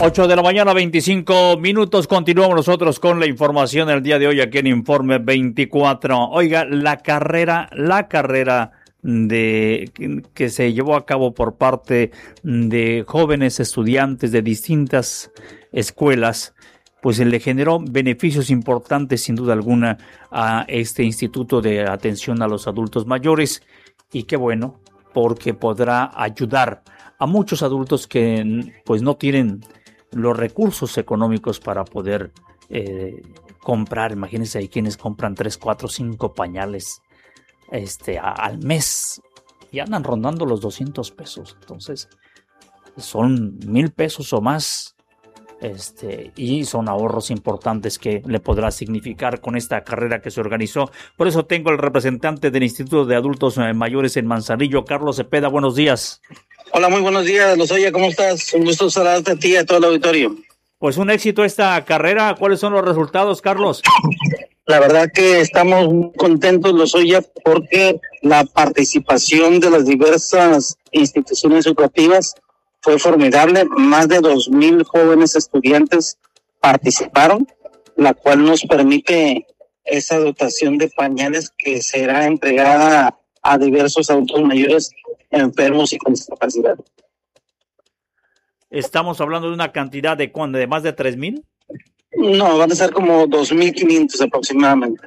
8 de la mañana, 25 minutos. Continuamos nosotros con la información del día de hoy aquí en Informe 24. Oiga, la carrera que se llevó a cabo por parte de jóvenes estudiantes de distintas escuelas, pues le generó beneficios importantes sin duda alguna a este Instituto de Atención a los Adultos Mayores, y qué bueno, porque podrá ayudar a muchos adultos que pues no tienen los recursos económicos para poder comprar. Imagínense, hay quienes compran 3, 4, 5 pañales al mes y andan rondando los 200 pesos. Entonces son 1,000 pesos o más, y son ahorros importantes que le podrá significar con esta carrera que se organizó. Por eso tengo al representante del Instituto de Adultos Mayores en Manzanillo, Carlos Cepeda. Buenos días. Hola, muy buenos días, Lozoya, ¿cómo estás? Un gusto saludarte a ti y a todo el auditorio. Pues un éxito esta carrera. ¿Cuáles son los resultados, Carlos? La verdad que estamos muy contentos, Lozoya, porque la participación de las diversas instituciones educativas fue formidable. Más de 2,000 jóvenes estudiantes participaron, la cual nos permite esa dotación de pañales que será entregada a diversos adultos mayores enfermos y con discapacidad. ¿Estamos hablando de una cantidad de cuándo? ¿De más de 3,000? No, van a ser como 2,500 aproximadamente.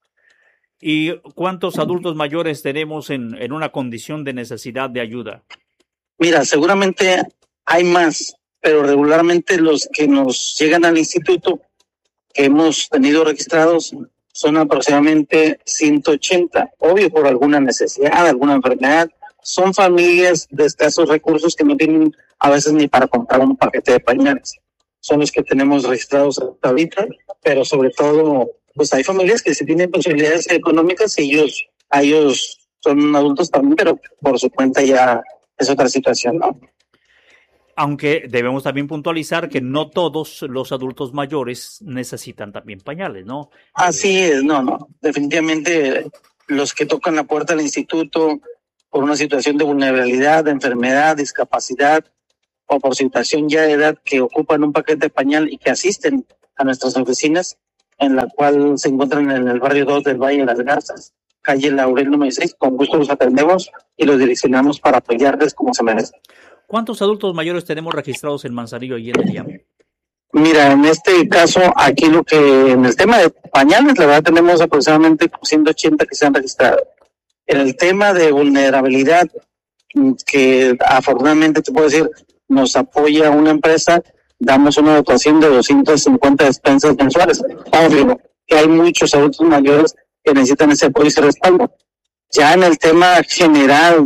¿Y cuántos adultos mayores tenemos en una condición de necesidad de ayuda? Mira, seguramente hay más, pero regularmente los que nos llegan al instituto que hemos tenido registrados son aproximadamente 180, obvio por alguna necesidad, alguna enfermedad. Son familias de escasos recursos que no tienen a veces ni para comprar un paquete de pañales. Son los que tenemos registrados hasta ahorita, pero sobre todo, pues hay familias que sí tienen posibilidades económicas y ellos son adultos también, pero por su cuenta ya es otra situación, ¿no? Aunque debemos también puntualizar que no todos los adultos mayores necesitan también pañales, ¿no? Así es, no. Definitivamente los que tocan la puerta del instituto por una situación de vulnerabilidad, de enfermedad, discapacidad o por situación ya de edad que ocupan un paquete de pañal y que asisten a nuestras oficinas, en la cual se encuentran en el barrio 2 del Valle de las Garzas, calle Laurel número 6, con gusto los atendemos y los direccionamos para apoyarles como se merece. ¿Cuántos adultos mayores tenemos registrados en Manzanillo y en el IAM? Mira, en este caso, aquí en el tema de pañales, la verdad tenemos aproximadamente 180 que se han registrado. En el tema de vulnerabilidad, que afortunadamente te puedo decir, nos apoya una empresa, damos una dotación de 250 despensas mensuales. Obvio que hay muchos adultos mayores que necesitan ese apoyo y ese respaldo. Ya en el tema general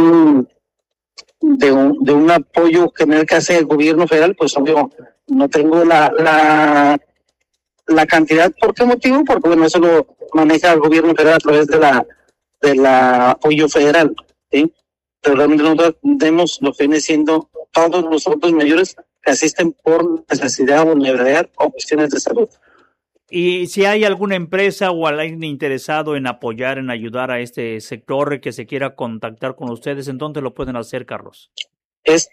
de un apoyo general que hace el gobierno federal, pues obvio no tengo la cantidad. ¿Por qué motivo? Porque bueno, eso lo maneja el gobierno federal a través de la apoyo federal, ¿sí? Pero realmente nosotros tenemos lo que viene siendo todos los adultos mayores que asisten por necesidad, vulnerabilidad o cuestiones de salud. Y si hay alguna empresa o alguien interesado en apoyar, en ayudar a este sector que se quiera contactar con ustedes, ¿en dónde lo pueden hacer, Carlos? Es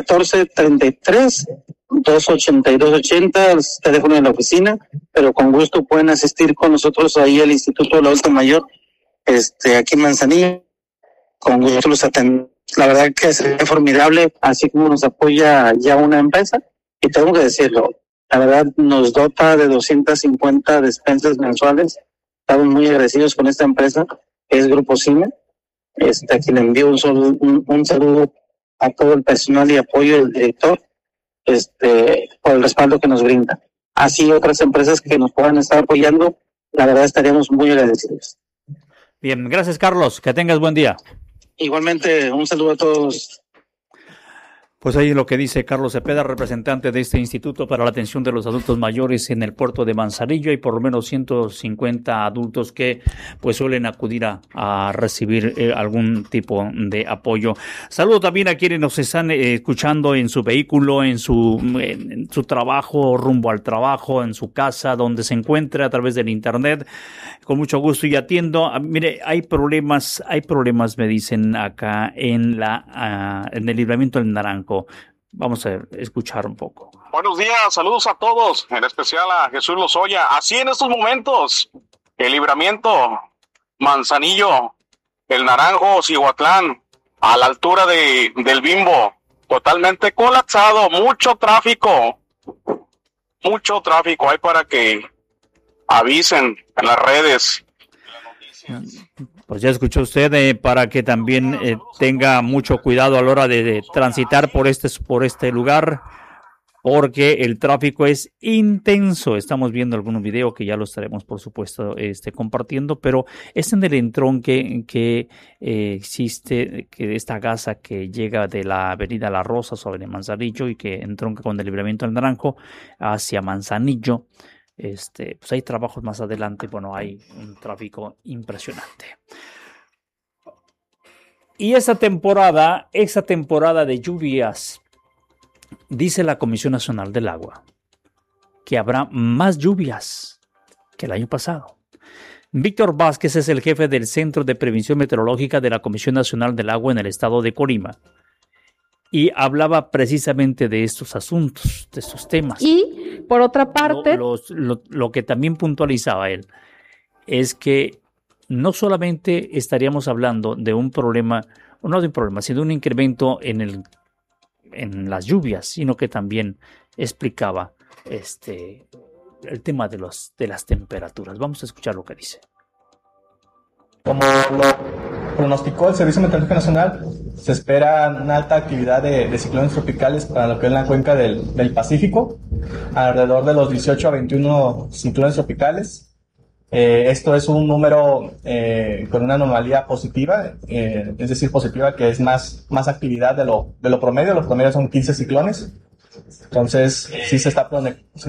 314-33-282-80, el teléfono de la oficina, pero con gusto pueden asistir con nosotros ahí al Instituto del Adulto Mayor, aquí en Manzanillo. Con gusto los atendemos. La verdad que es formidable, así como nos apoya ya una empresa, y tengo que decirlo, la verdad nos dota de 250 despensas mensuales. Estamos muy agradecidos con esta empresa, que es Grupo Cine, a quien le envío un saludo a todo el personal y apoyo del director, por el respaldo que nos brinda. Así otras empresas que nos puedan estar apoyando, la verdad estaríamos muy agradecidos. Bien, gracias, Carlos, que tengas buen día. Igualmente, un saludo a todos. Pues ahí lo que dice Carlos Cepeda, representante de este Instituto para la Atención de los Adultos Mayores en el puerto de Manzanillo. Hay por lo menos 150 adultos que pues suelen acudir a recibir algún tipo de apoyo. Saludo también a quienes nos están escuchando en su vehículo, en su trabajo, rumbo al trabajo, en su casa, donde se encuentre a través del internet. Con mucho gusto y atiendo. Mire, hay problemas, me dicen acá en el Libramiento del Naranjo. Vamos a escuchar un poco. Buenos días, saludos a todos, en especial a Jesús Lozoya. Así en estos momentos, el Libramiento, Manzanillo, el Naranjo, Cihuatlán, a la altura del Bimbo, totalmente colapsado, mucho tráfico hay para que avisen en las redes. Pues ya escuchó usted, para que también tenga mucho cuidado a la hora de transitar por este lugar, porque el tráfico es intenso. Estamos viendo algunos videos que ya lo estaremos, por supuesto, compartiendo, pero es en el entronque que existe, que esta gasa que llega de la avenida La Rosa sobre Manzanillo y que entronca con el Libramiento del Naranjo hacia Manzanillo. Pues hay trabajos más adelante. Bueno, hay un tráfico impresionante. Y esa temporada de lluvias, dice la Comisión Nacional del Agua que habrá más lluvias que el año pasado. Víctor Vázquez es el jefe del Centro de Prevención Meteorológica de la Comisión Nacional del Agua en el estado de Colima. Y hablaba precisamente de estos asuntos, de estos temas. Y, por otra parte... Lo que también puntualizaba él es que no solamente estaríamos hablando de un problema, no de un problema, sino de un incremento en las lluvias, sino que también explicaba el tema de las temperaturas. Vamos a escuchar lo que dice. Como lo pronosticó el Servicio Meteorológico Nacional, se espera una alta actividad de ciclones tropicales para lo que es la cuenca del Pacífico, alrededor de los 18 a 21 ciclones tropicales. Esto es un número con una anomalía positiva, es decir, positiva, que es más actividad de lo promedio. Los promedios son 15 ciclones. Entonces, sí se está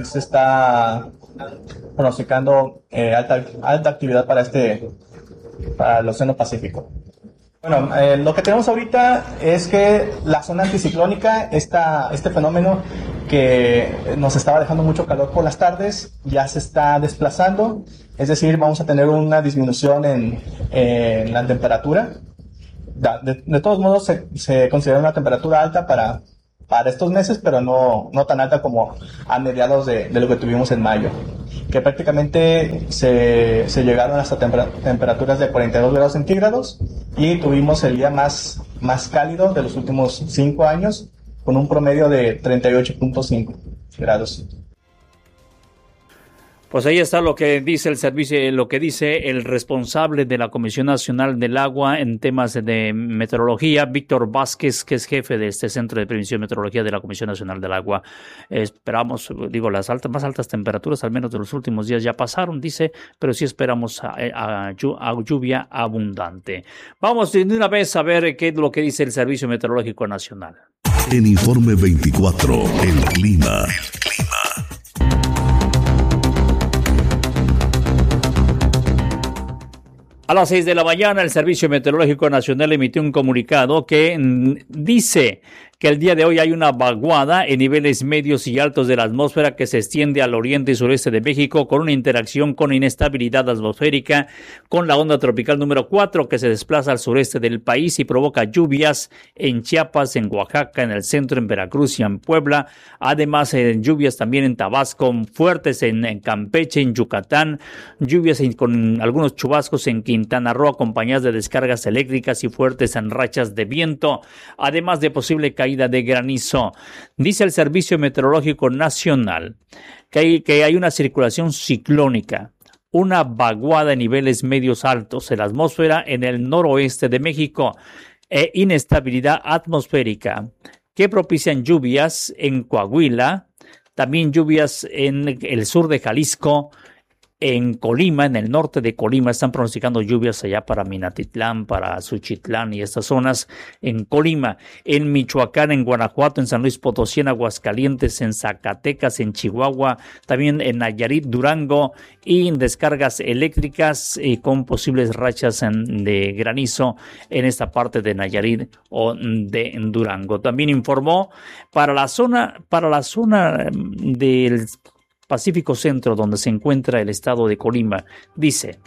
pronosticando alta actividad para el Océano Pacífico. Bueno, lo que tenemos ahorita es que la zona anticiclónica, este fenómeno que nos estaba dejando mucho calor por las tardes, ya se está desplazando, es decir, vamos a tener una disminución en la temperatura. De todos modos, se considera una temperatura alta para estos meses, pero no tan alta como a mediados de lo que tuvimos en mayo, que prácticamente se llegaron hasta temperaturas de 42 grados centígrados y tuvimos el día más cálido de los últimos 5 años, con un promedio de 38.5 grados. Pues ahí está lo que dice el servicio, lo que dice el responsable de la Comisión Nacional del Agua en temas de meteorología, Víctor Vázquez, que es jefe de este Centro de Prevención y Meteorología de la Comisión Nacional del Agua. Esperamos, las más altas temperaturas, al menos de los últimos días ya pasaron, dice, pero sí esperamos a lluvia abundante. Vamos de una vez a ver qué es lo que dice el Servicio Meteorológico Nacional. En Informe 24, el clima. A las 6 de la mañana, el Servicio Meteorológico Nacional emitió un comunicado que dice que el día de hoy hay una vaguada en niveles medios y altos de la atmósfera que se extiende al oriente y sureste de México con una interacción con inestabilidad atmosférica con la onda tropical número 4 que se desplaza al sureste del país y provoca lluvias en Chiapas, en Oaxaca, en el centro, en Veracruz y en Puebla. Además, lluvias también en Tabasco, fuertes en Campeche, en Yucatán, lluvias con algunos chubascos en Quintana Roo acompañadas de descargas eléctricas y fuertes en rachas de viento, además de posible caída de granizo. Dice el Servicio Meteorológico Nacional que hay una circulación ciclónica, una vaguada en niveles medios altos en la atmósfera en el noroeste de México e inestabilidad atmosférica que propician lluvias en Coahuila, también lluvias en el sur de Jalisco, en Colima, en el norte de Colima, están pronosticando lluvias allá para Minatitlán, para Suchitlán y estas zonas en Colima, en Michoacán, en Guanajuato, en San Luis Potosí, en Aguascalientes, en Zacatecas, en Chihuahua, también en Nayarit, Durango y en descargas eléctricas con posibles rachas de granizo en esta parte de Nayarit o de Durango. También informó para la zona del Pacífico Centro, donde se encuentra el estado de Colima, dice: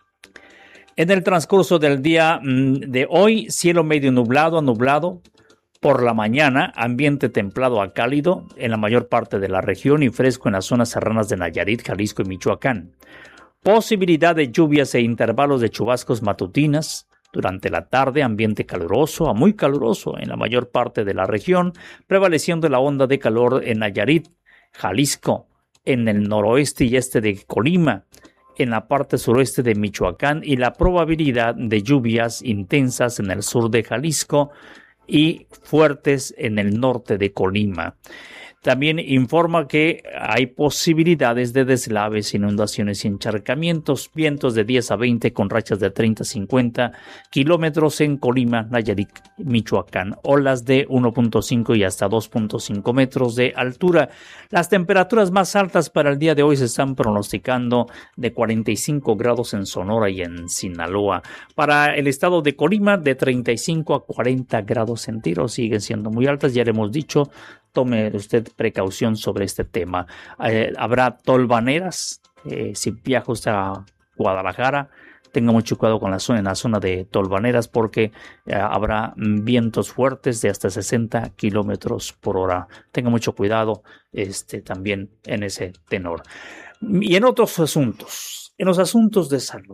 en el transcurso del día de hoy, cielo medio nublado a nublado, Por la mañana, ambiente templado a cálido en la mayor parte de la región y fresco en las zonas serranas de Nayarit, Jalisco y Michoacán. Posibilidad de lluvias e intervalos de chubascos matutinas. Durante la tarde, ambiente caluroso a muy caluroso en la mayor parte de la región, prevaleciendo la onda de calor en Nayarit, Jalisco, en el noroeste y este de Colima, en la parte suroeste de Michoacán y la probabilidad de lluvias intensas en el sur de Jalisco y fuertes en el norte de Colima. También informa que hay posibilidades de deslaves, inundaciones y encharcamientos, vientos de 10 a 20 con rachas de 30 a 50 kilómetros en Colima, Nayarit, Michoacán, olas de 1.5 y hasta 2.5 metros de altura. Las temperaturas más altas para el día de hoy se están pronosticando de 45 grados en Sonora y en Sinaloa. Para el estado de Colima, de 35 a 40 grados centígrados, siguen siendo muy altas, ya le hemos dicho. Tome usted precaución sobre este tema. Habrá tolvaneras. Si viaja usted a Guadalajara, tenga mucho cuidado con en la zona de tolvaneras porque habrá vientos fuertes de hasta 60 kilómetros por hora. Tenga mucho cuidado también en ese tenor. Y en otros asuntos, en los asuntos de salud,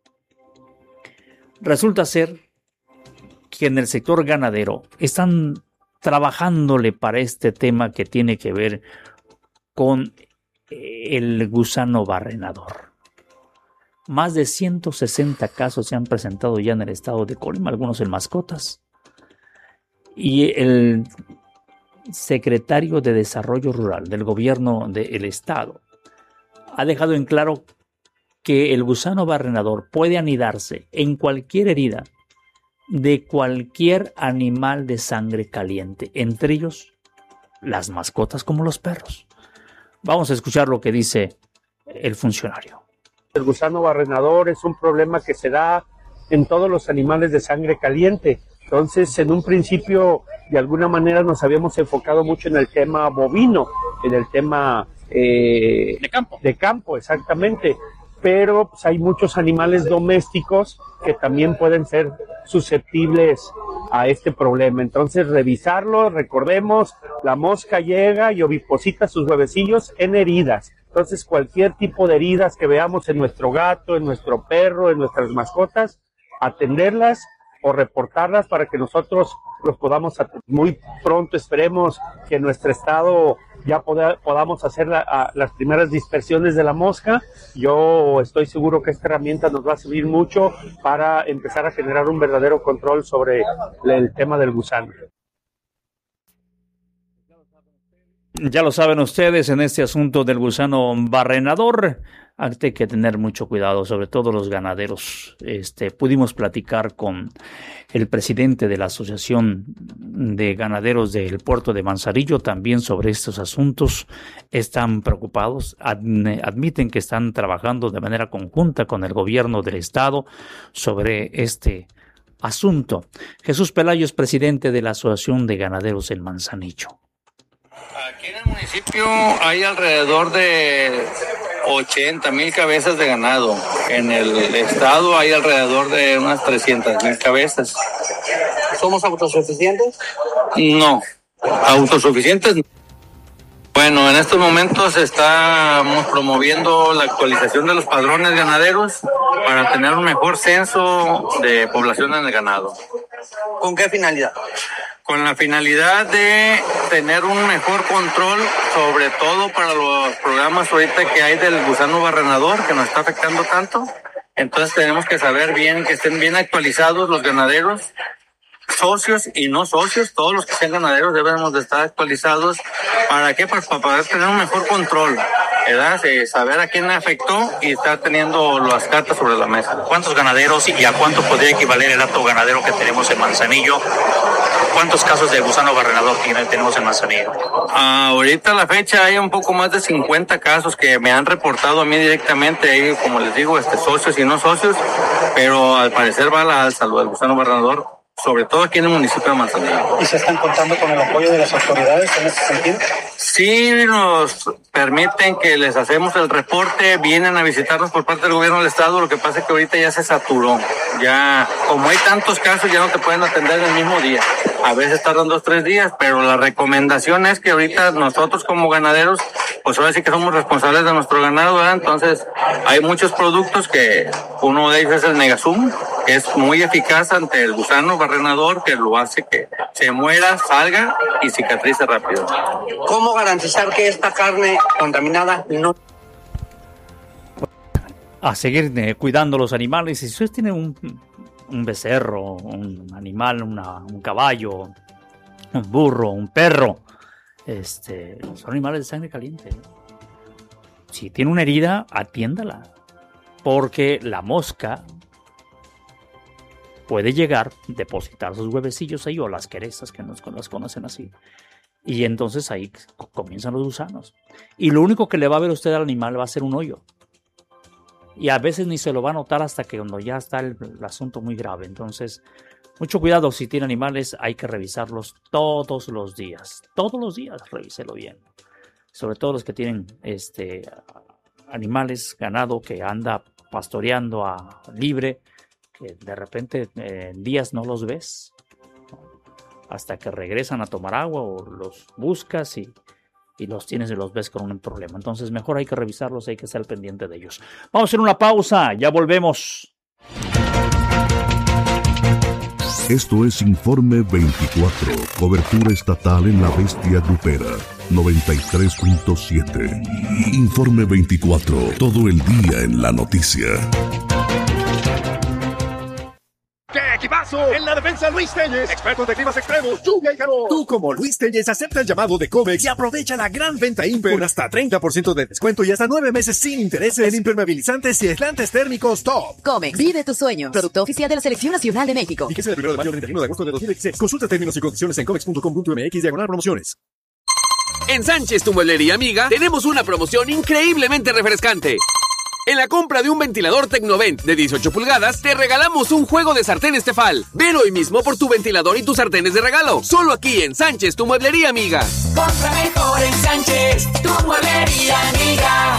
resulta ser que en el sector ganadero están trabajándole para este tema que tiene que ver con el gusano barrenador. Más de 160 casos se han presentado ya en el estado de Colima, algunos en mascotas. Y el secretario de Desarrollo Rural del gobierno del estado ha dejado en claro que el gusano barrenador puede anidarse en cualquier herida de cualquier animal de sangre caliente, entre ellos las mascotas como los perros. Vamos a escuchar lo que dice el funcionario. El gusano barrenador es un problema que se da en todos los animales de sangre caliente. Entonces, en un principio, de alguna manera nos habíamos enfocado mucho en el tema bovino, en el tema de campo, exactamente. Pero pues, hay muchos animales domésticos que también pueden ser susceptibles a este problema. Entonces, revisarlo, recordemos, la mosca llega y oviposita sus huevecillos en heridas. Entonces, cualquier tipo de heridas que veamos en nuestro gato, en nuestro perro, en nuestras mascotas, atenderlas o reportarlas para que nosotros los podamos atender. Muy pronto esperemos que en nuestro estado ya podamos hacer las primeras dispersiones de la mosca. Yo estoy seguro que esta herramienta nos va a servir mucho para empezar a generar un verdadero control sobre el tema del gusano. Ya lo saben ustedes, en este asunto del gusano barrenador hay que tener mucho cuidado, sobre todo los ganaderos. Pudimos platicar con el presidente de la Asociación de Ganaderos del Puerto de Manzanillo también sobre estos asuntos. Están preocupados, admiten que están trabajando de manera conjunta con el gobierno del estado sobre este asunto. Jesús Pelayo es presidente de la Asociación de Ganaderos en Manzanillo. Aquí en el municipio hay alrededor de 80,000 cabezas de ganado. En el estado hay alrededor de unas 300,000 cabezas. ¿Somos autosuficientes? No, autosuficientes. Bueno, en estos momentos estamos promoviendo la actualización de los padrones ganaderos para tener un mejor censo de población en el ganado. ¿Con qué finalidad? Con la finalidad de tener un mejor control, sobre todo para los programas ahorita que hay del gusano barrenador, que nos está afectando tanto. Entonces tenemos que saber bien, que estén bien actualizados los ganaderos, socios y no socios, todos los que sean ganaderos debemos de estar actualizados. ¿Para qué? Para poder tener un mejor control, ¿verdad? Saber a quién afectó y estar teniendo las cartas sobre la mesa. ¿Cuántos ganaderos y a cuánto podría equivaler el hato ganadero que tenemos en Manzanillo? ¿Cuántos casos de gusano barrenador tenemos en Manzanillo? Ahorita a la fecha hay un poco más de 50 casos que me han reportado a mí directamente, ahí, como les digo, socios y no socios, pero al parecer va a la alza lo del gusano barrenador, sobre todo aquí en el municipio de Manzanillo. ¿Y se están contando con el apoyo de las autoridades en ese sentido? Sí, nos permiten que les hacemos el reporte, vienen a visitarnos por parte del gobierno del estado, lo que pasa es que ahorita ya se saturó. Ya, como hay tantos casos, ya no te pueden atender el mismo día. a veces tardan 2-3 días, pero la recomendación es que ahorita nosotros como ganaderos, pues ahora sí que somos responsables de nuestro ganado, ¿verdad? Entonces hay muchos productos que uno de ellos es el Negasum, que es muy eficaz ante el gusano barrenador, que lo hace que se muera, salga y cicatrice rápido. ¿Cómo garantizar que esta carne contaminada no... A seguir cuidando los animales. Si ustedes tienen un becerro, un animal, un caballo, un burro, un perro, son animales de sangre caliente. Si tiene una herida, atiéndala, porque la mosca puede llegar, depositar sus huevecillos ahí, o las querezas, que las conocen así, y entonces ahí comienzan los gusanos. Y lo único que le va a ver a usted al animal va a ser un hoyo. Y a veces ni se lo va a notar hasta que cuando ya está el asunto muy grave. Entonces, mucho cuidado si tiene animales, hay que revisarlos todos los días. Todos los días, revíselo bien. Sobre todo los que tienen animales, ganado que anda pastoreando libre, que de repente en días no los ves, ¿no? Hasta que regresan a tomar agua o los buscas y los tienes y los ves con un problema. Entonces mejor hay que revisarlos, hay que estar pendiente de ellos. Vamos a hacer una pausa, ya volvemos. Esto es Informe 24, cobertura estatal en la bestia grupera, 93.7. Informe 24, todo el día en la noticia. ¡Qué equipazo! En la defensa, Luis Telles, expertos de climas extremos, lluvia y calor. Tú, como Luis Telles, acepta el llamado de Comex y aprovecha la gran venta Imper con hasta 30% de descuento y hasta 9 meses sin intereses en impermeabilizantes y aislantes térmicos top. Comex, vive tu sueño. Producto oficial de la Selección Nacional de México. Fíjese del 1 de mayo al 31 de agosto de 2016. Consulta términos y condiciones en comex.com.mx/promociones. En Sánchez, tu mueblería amiga, tenemos una promoción increíblemente refrescante. En la compra de un ventilador Tecnovent de 18 pulgadas, te regalamos un juego de sartenes Tefal. Ven hoy mismo por tu ventilador y tus sartenes de regalo. Solo aquí en Sánchez, tu mueblería amiga. Compra mejor en Sánchez, tu mueblería amiga.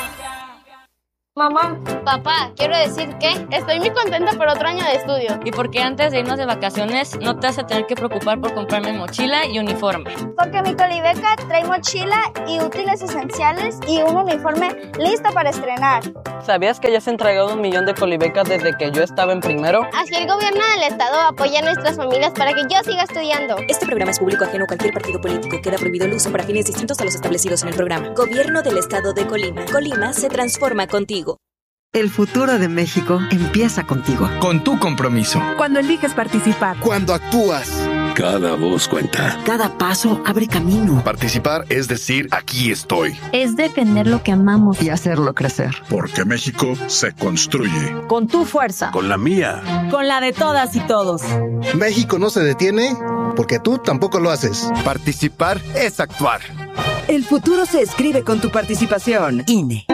Mamá, papá, quiero decir que estoy muy contenta por otro año de estudio. Y porque antes de irnos de vacaciones no te vas a tener que preocupar por comprarme mochila y uniforme. Porque mi Colibeca trae mochila y útiles esenciales y un uniforme listo para estrenar. ¿Sabías que ya se han entregado 1 millón de Colibecas desde que yo estaba en primero? Así el gobierno del estado apoya a nuestras familias para que yo siga estudiando. Este programa es público ajeno a cualquier partido político. Queda prohibido el uso para fines distintos a los establecidos en el programa. Gobierno del estado de Colima. Colima se transforma contigo. El futuro de México empieza contigo. Con tu compromiso. Cuando eliges participar. Cuando actúas. Cada voz cuenta. Cada paso abre camino. Participar es decir, aquí estoy. Es defender lo que amamos. Y hacerlo crecer. Porque México se construye. Con tu fuerza. Con la mía. Con la de todas y todos. México no se detiene porque tú tampoco lo haces. Participar es actuar. El futuro se escribe con tu participación. INE.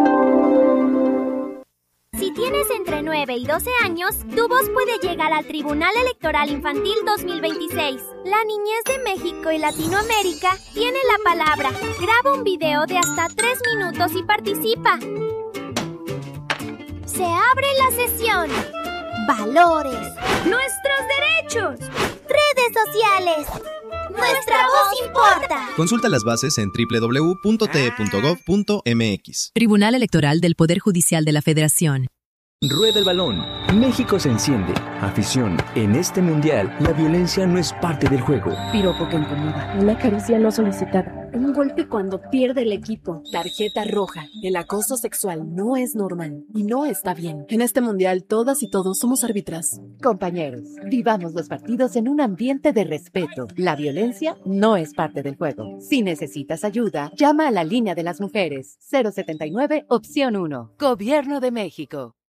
Si tienes entre 9 y 12 años, tu voz puede llegar al Tribunal Electoral Infantil 2026. La niñez de México y Latinoamérica tiene la palabra. Graba un video de hasta 3 minutos y participa. Se abre la sesión. Valores. Nuestros derechos. Redes sociales. Nuestra voz importa. Consulta las bases en www.te.gov.mx. Tribunal Electoral del Poder Judicial de la Federación. Rueda el balón. México se enciende. Afición. En este mundial, la violencia no es parte del juego. Piropo que incomoda. Una caricia no solicitada. Un golpe cuando pierde el equipo. Tarjeta roja. El acoso sexual no es normal y no está bien. En este mundial, todas y todos somos árbitras. Compañeros, vivamos los partidos en un ambiente de respeto. La violencia no es parte del juego. Si necesitas ayuda, llama a la línea de las mujeres. 079, opción 1. Gobierno de México.